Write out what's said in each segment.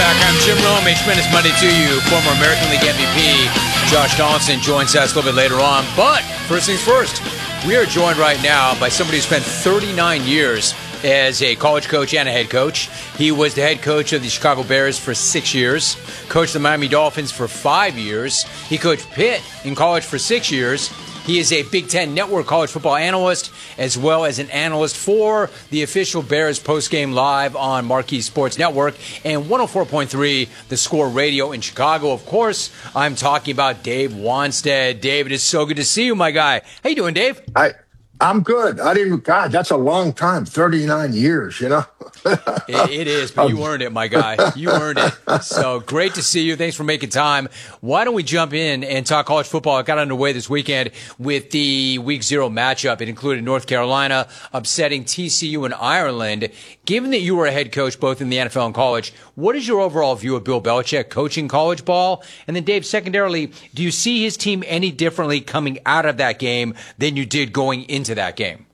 back. I'm Jim Rome. A tremendous Monday to you. Former American League MVP Josh Donaldson joins us a little bit later on. But first things first, we are joined right now by somebody who spent 39 years as a college coach and a head coach. He was the head coach of the Chicago Bears for 6 years, coached the Miami Dolphins for 5 years. He coached Pitt in college for 6 years. He is a Big Ten Network college football analyst, as well as an analyst for the official Bears postgame live on Marquee Sports Network and 104.3 The Score Radio in Chicago. Of course, I'm talking about Dave Wannstedt. Dave, it is so good to see you, my guy. How you doing, Dave? I'm good. God, that's a long time, 39 years, you know? It is, but you earned it, my guy. You earned it. So great to see you. Thanks for making time. Why don't we jump in and talk college football? It got underway this weekend with the Week 0 matchup. It included North Carolina upsetting TCU in Ireland. Given that you were a head coach both in the NFL and college, what is your overall view of Bill Belichick coaching college ball? And then, Dave, secondarily, do you see his team any differently coming out of that game than you did going into that game?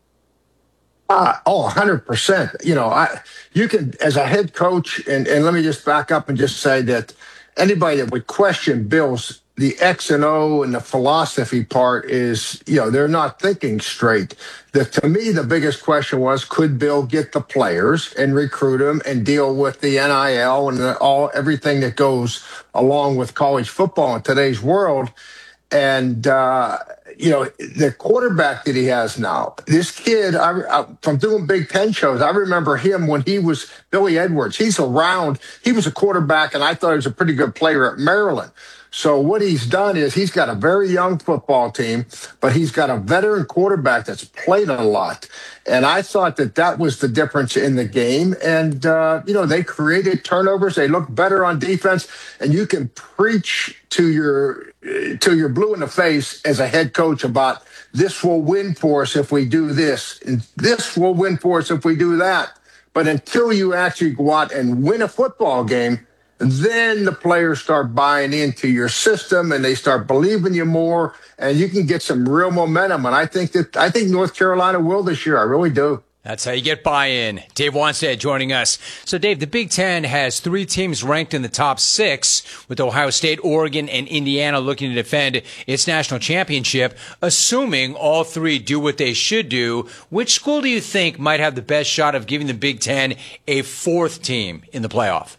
100%. You know, you can, as a head coach, and let me just back up and just say that anybody that would question Bill's, the X and O and the philosophy part is, you know, they're not thinking straight. To me, the biggest question was, could Bill get the players and recruit them and deal with the NIL and everything that goes along with college football in today's world? And, you know, the quarterback that he has now, this kid, from doing Big Ten shows, I remember him when he was Billy Edwards. He was a quarterback, and I thought he was a pretty good player at Maryland. So what he's done is he's got a very young football team, but he's got a veteran quarterback that's played a lot. And I thought that was the difference in the game. And, you know, they created turnovers. They look better on defense. And you can preach to your blue in the face as a head coach about this will win for us if we do this, and this will win for us if we do that. But until you actually go out and win a football game, then the players start buying into your system and they start believing you more, and you can get some real momentum. And I think North Carolina will this year. I really do. That's how you get buy-in. Dave Wannstedt joining us. So, Dave, the Big Ten has 3 teams ranked in the top 6, with Ohio State, Oregon, and Indiana looking to defend its national championship. Assuming all 3 do what they should do, which school do you think might have the best shot of giving the Big Ten a 4th team in the playoff?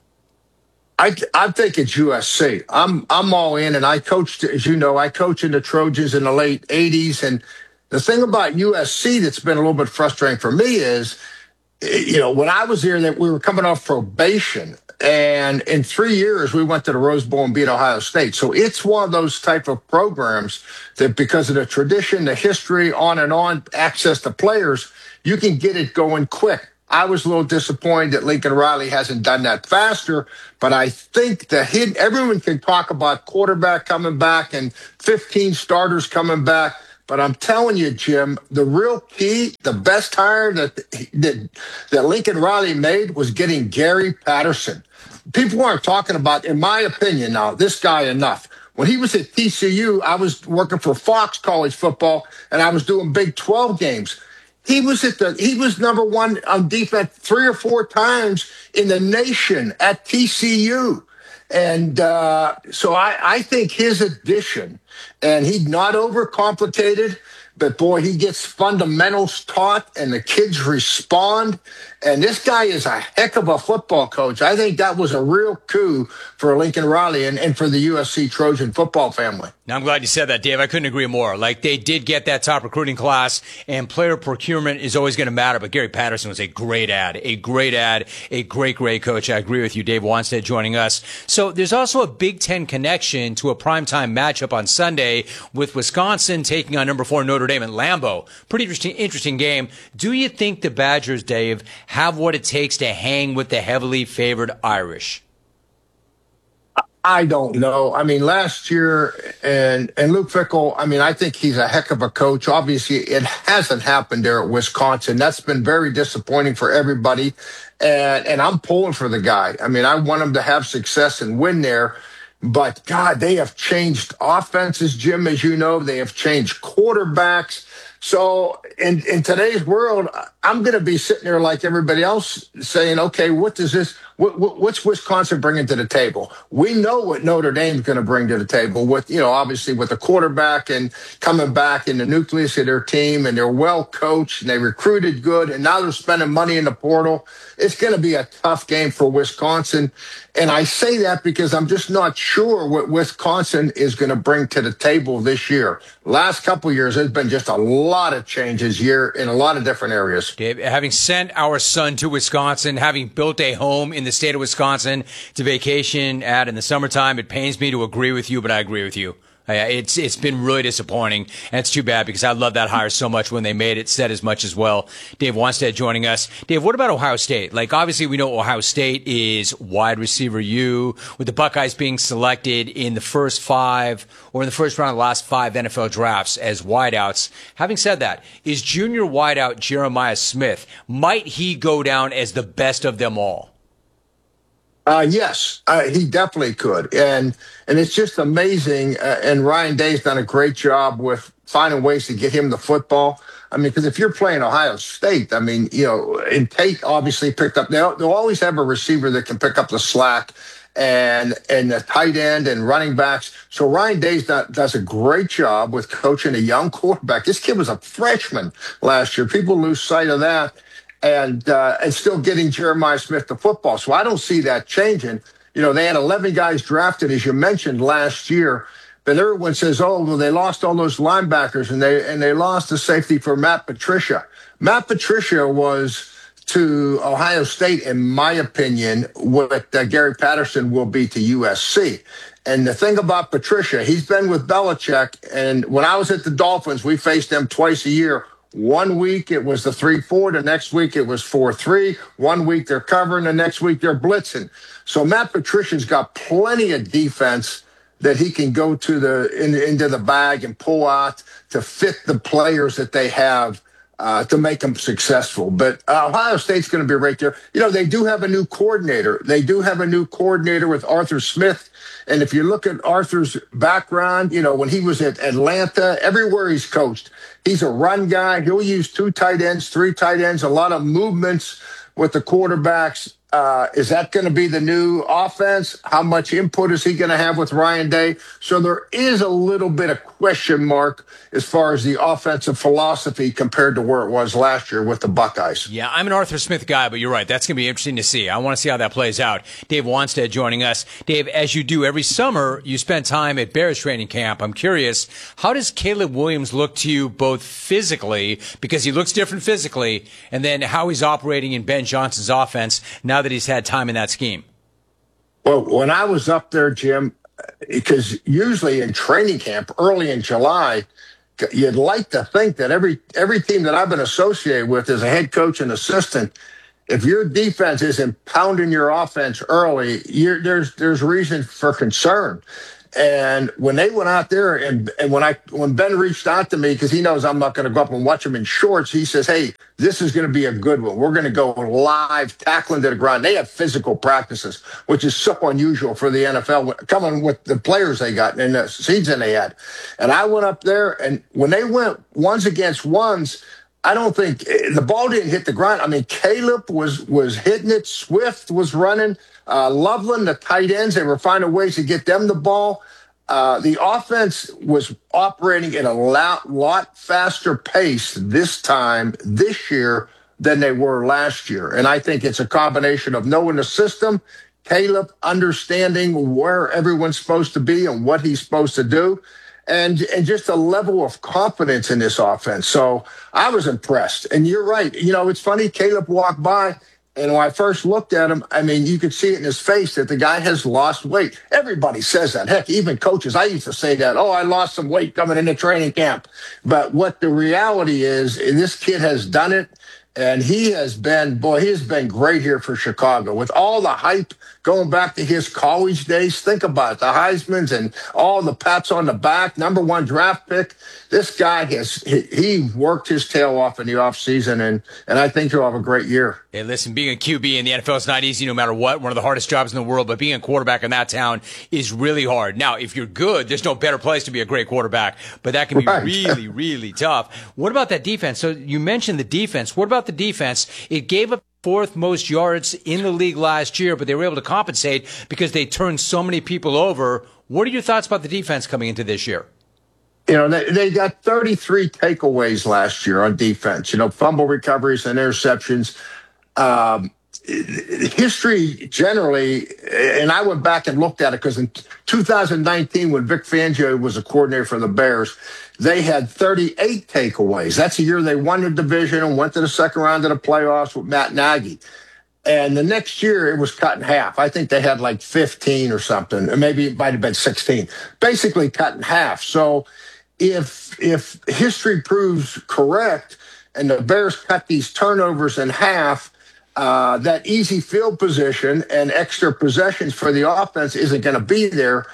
I think it's USC. I'm all in, and I coached, as you know, I coached in the Trojans in the late 80s. And the thing about USC that's been a little bit frustrating for me is, you know, when I was here, that we were coming off probation, and in 3 years we went to the Rose Bowl and beat Ohio State. So it's one of those type of programs that, because of the tradition, the history, on, access to players, you can get it going quick. I was a little disappointed that Lincoln Riley hasn't done that faster, but I think everyone can talk about quarterback coming back and 15 starters coming back. But I'm telling you, Jim, the real key, the best hire that Lincoln Riley made was getting Gary Patterson. People aren't talking about, in my opinion now, this guy enough. When he was at TCU, I was working for Fox College Football, and I was doing Big 12 games. He was number 1 on defense 3 or 4 times in the nation at TCU. And so I think his addition, and he's not overcomplicated, but boy, he gets fundamentals taught and the kids respond. And this guy is a heck of a football coach. I think that was a real coup for Lincoln Riley and for the USC Trojan football family. Now, I'm glad you said that, Dave. I couldn't agree more. Like, they did get that top recruiting class, and player procurement is always going to matter. But Gary Patterson was a great a great coach. I agree with you, Dave Wannstedt joining us. So there's also a Big Ten connection to a primetime matchup on Sunday with Wisconsin taking on number 4 Notre Dame at Lambeau. Pretty interesting game. Do you think the Badgers, Dave, have what it takes to hang with the heavily favored Irish? I don't know. I mean, last year, and Luke Fickell, I mean, I think he's a heck of a coach. Obviously, it hasn't happened there at Wisconsin. That's been very disappointing for everybody. And I'm pulling for the guy. I mean, I want him to have success and win there. But, God, they have changed offenses, Jim, as you know. They have changed quarterbacks. So in today's world, I'm going to be sitting there like everybody else saying, okay, what's Wisconsin bringing to the table? We know what Notre Dame's going to bring to the table with, obviously with the quarterback and coming back in the nucleus of their team, and they're well coached and they recruited good, and now they're spending money in the portal. It's going to be a tough game for Wisconsin. And I say that because I'm just not sure what Wisconsin is going to bring to the table this year. Last couple of years, there's been just a lot of changes here in a lot of different areas. Dave, having sent our son to Wisconsin, having built a home in the state of Wisconsin to vacation at in the summertime, it pains me to agree with you, but I agree with you. It's been really disappointing, and it's too bad because I love that hire so much when they made it, said as much as well. Dave Wannstedt joining us. Dave, what about Ohio State? Like, obviously we know Ohio State is wide receiver U, with the Buckeyes being selected in the first 5 or in the first round of the last 5 NFL drafts as wideouts. Having said that, is junior wideout Jeremiah Smith, might he go down as the best of them all? Yes, he definitely could. And it's just amazing. And Ryan Day's done a great job with finding ways to get him the football. I mean, because if you're playing Ohio State, I mean, and Tate obviously picked up, they'll always have a receiver that can pick up the slack, and the tight end and running backs. So Ryan Day does a great job with coaching a young quarterback. This kid was a freshman last year. People lose sight of that. And still getting Jeremiah Smith the football. So I don't see that changing. They had 11 guys drafted, as you mentioned, last year. But everyone says, oh, well, they lost all those linebackers, and they lost the safety for Matt Patricia. Matt Patricia was to Ohio State, in my opinion, what Gary Patterson will be to USC. And the thing about Patricia, he's been with Belichick. And when I was at the Dolphins, we faced them twice a year. One week it was the 3-4. The next week it was 4-3. One week they're covering. The next week they're blitzing. So Matt Patricia's got plenty of defense that he can go to into the bag and pull out to fit the players that they have to make them successful. But Ohio State's going to be right there. They do have a new coordinator. They do have a new coordinator with Arthur Smith. And if you look at Arthur's background, when he was at Atlanta, everywhere he's coached, he's a run guy. He'll use 2 tight ends, 3 tight ends, a lot of movements with the quarterbacks. Is that going to be the new offense? How much input is he going to have with Ryan Day? So there is a little bit of question mark as far as the offensive philosophy compared to where it was last year with the Buckeyes. Yeah, I'm an Arthur Smith guy, but you're right. That's going to be interesting to see. I want to see how that plays out. Dave Wannstedt joining us. Dave, as you do every summer, you spend time at Bears training camp. I'm curious, how does Caleb Williams look to you both physically, because he looks different physically, and then how he's operating in Ben Johnson's offense now that he's had time in that scheme? Well, when I was up there, Jim, because usually in training camp early in July, you'd like to think that every team that I've been associated with as a head coach and assistant, if your defense isn't pounding your offense early, there's reason for concern. And when they went out there, and when Ben reached out to me, because he knows I'm not going to go up and watch him in shorts, he says, hey, this is going to be a good one. We're going to go live, tackling to the ground. They have physical practices, which is so unusual for the NFL, coming with the players they got and the season they had. And I went up there, and when they went ones against ones, I don't think the ball didn't hit the ground. I mean, Caleb was hitting it. Swift was running. Loveland, the tight ends, they were finding ways to get them the ball. The offense was operating at a lot faster pace this year than they were last year. And I think it's a combination of knowing the system, Caleb understanding where everyone's supposed to be and what he's supposed to do, and just a level of confidence in this offense. So I was impressed. And you're right. It's funny, Caleb walked by, and when I first looked at him, I mean, you could see it in his face that the guy has lost weight. Everybody says that. Heck, even coaches. I used to say that. Oh, I lost some weight coming into training camp. But what the reality is, this kid has done it. And he has been great here for Chicago with all the hype going back to his college days. Think about it, the Heisman's and all the pats on the back, #1 draft pick. This guy he worked his tail off in the offseason, and I think he'll have a great year. Hey, listen, being a QB in the NFL is not easy no matter what. One of the hardest jobs in the world, but being a quarterback in that town is really hard. Now, if you're good, there's no better place to be a great quarterback, but that can be really, really tough. What about that defense? So you mentioned the defense. What about the defense? It gave up 4th most yards in the league last year, but they were able to compensate because they turned so many people over. What are your thoughts about the defense coming into this year? You know, they got 33 takeaways last year on defense, fumble recoveries and interceptions. History generally, and I went back and looked at it because in 2019, when Vic Fangio was a coordinator for the Bears, they had 38 takeaways. That's the year they won the division and went to the second round of the playoffs with Matt Nagy. And the next year, it was cut in half. I think they had like 15 or something, or maybe it might have been 16. Basically cut in half. So if history proves correct and the Bears cut these turnovers in half, that easy field position and extra possessions for the offense isn't going to be there.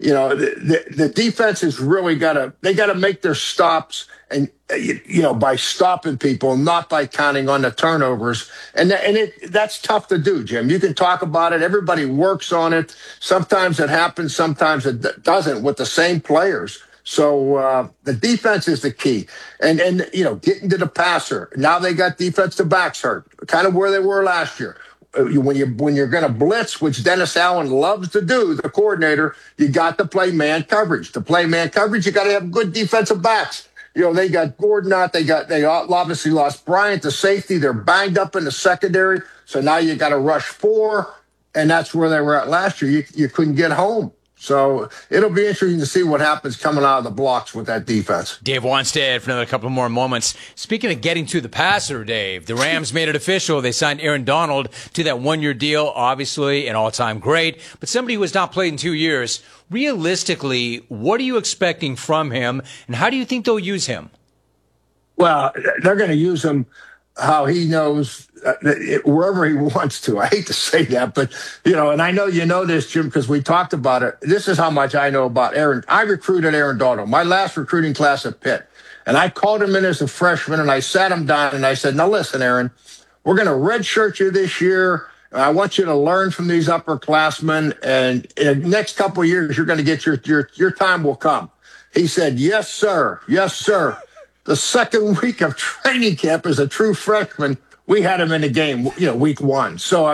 The defense has really got to make their stops and, by stopping people, not by counting on the turnovers. And that's tough to do, Jim. You can talk about it. Everybody works on it. Sometimes it happens. Sometimes it doesn't with the same players. So the defense is the key. And getting to the passer. Now they got defensive backs hurt, kind of where they were last year. When you're going to blitz, which Dennis Allen loves to do, the coordinator, you got to play man coverage. To play man coverage, you got to have good defensive backs. They got Gordon out. They obviously lost Bryant to safety. They're banged up in the secondary. So now you got to rush 4, and that's where they were at last year. You couldn't get home. So it'll be interesting to see what happens coming out of the blocks with that defense. Dave Wanstead for another couple more moments. Speaking of getting to the passer, Dave, the Rams made it official. They signed Aaron Donald to that 1-year deal, obviously an all-time great, but somebody who has not played in 2 years. Realistically, what are you expecting from him, and how do you think they'll use him? Well, they're going to use him how he knows, wherever he wants to. I hate to say that, but, and I know you know this, Jim, because we talked about it. This is how much I know about Aaron. I recruited Aaron Donald, my last recruiting class at Pitt. And I called him in as a freshman, and I sat him down, and I said, now listen, Aaron, we're going to redshirt you this year. I want you to learn from these upperclassmen, and in the next couple of years, you're going to get your time will come. He said, yes, sir. Yes, sir. The second week of training camp as a true freshman, we had him in the game, week 1. So,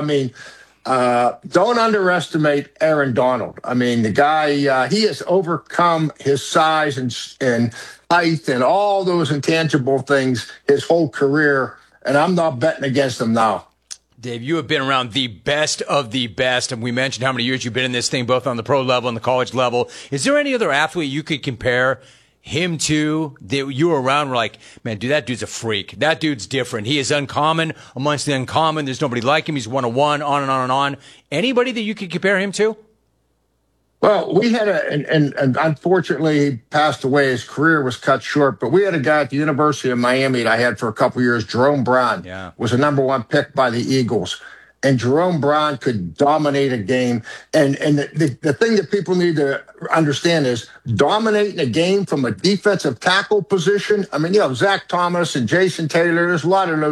don't underestimate Aaron Donald. The guy, he has overcome his size and height and all those intangible things his whole career, and I'm not betting against him now. Dave, you have been around the best of the best, and we mentioned how many years you've been in this thing, both on the pro level and the college level. Is there any other athlete you could compare him to that you were around were like, man, dude, that dude's a freak. That dude's different. He is uncommon amongst the uncommon. There's nobody like him. He's 1-on-1, on and on and on. Anybody that you could compare him to? Well, we had and unfortunately he passed away. His career was cut short, but we had a guy at the University of Miami that I had for a couple of years, Jerome Brown, was a #1 pick by the Eagles. And Jerome Brown could dominate a game. And the thing that people need to understand is dominating a game from a defensive tackle position. Zach Thomas and Jason Taylor, there's a lot of those